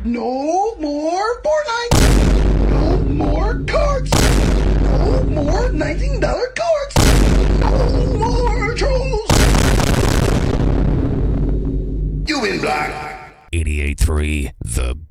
No more Fortnite! No more cards! No more $19 cards! No more trolls! You win, Black! 88.3 The